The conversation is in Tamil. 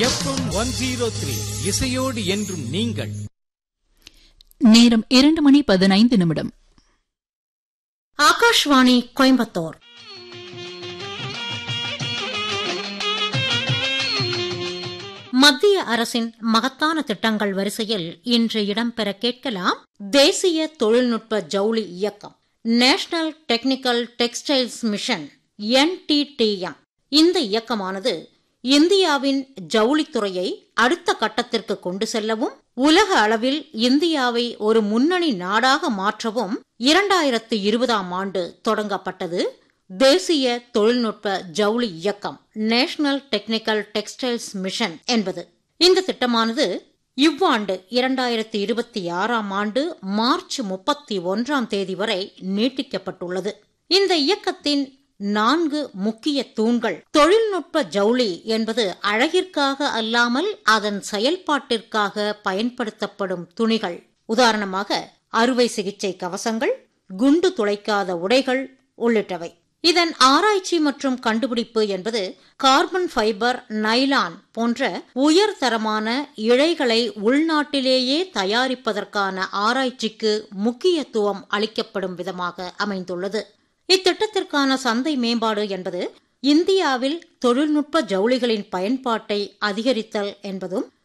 FM 103 இசையோடு என்றும் நீங்கள். நேரம் 2:15. ஆகாஷ்வாணி கோயம்புத்தூர். மத்திய அரசின் மகத்தான திட்டங்கள் வரிசையில் இன்று இடம்பெற கேட்கலாம் தேசிய தொழில்நுட்ப ஜவுளி இயக்கம், national technical textiles mission, NTTM. இந்த இயக்கமானது இந்தியாவின் ஜவுளித்துறையை அடுத்த கட்டத்திற்கு கொண்டு செல்லவும், உலக அளவில் இந்தியாவை ஒரு முன்னணி நாடாக மாற்றவும் 2020 தொடங்கப்பட்டது. தேசிய தொழில்நுட்ப ஜவுளி இயக்கம், நேஷனல் டெக்னிக்கல் டெக்ஸ்டைல்ஸ் மிஷன் என்பது. இந்த திட்டமானது இவ்வாண்டு 2026 மார்ச் 31 வரை நீட்டிக்கப்பட்டுள்ளது. இந்த இயக்கத்தின் 4 முக்கிய தூண்கள். தொழில்நுட்ப ஜவுளி என்பது அழகிற்காக அல்லாமல் அதன் செயல்பாட்டிற்காக பயன்படுத்தப்படும் துணிகள். உதாரணமாக அறுவை சிகிச்சை கவசங்கள், குண்டு துளைக்காத உடைகள் உள்ளிட்டவை. இதன் ஆராய்ச்சி மற்றும் கண்டுபிடிப்பு என்பது கார்பன் ஃபைபர், நைலான் போன்ற உயர்தரமான இழைகளை உள்நாட்டிலேயே தயாரிப்பதற்கான ஆராய்ச்சிக்கு முக்கியத்துவம் அளிக்கப்படும் விதமாக அமைந்துள்ளது. இத்திட்டத்திற்கான சந்தை மேம்பாடு என்பது இந்தியாவில் தொழில்நுட்ப ஜவுளிகளின் பயன்பாட்டை அதிகரித்தல் என்பதும்,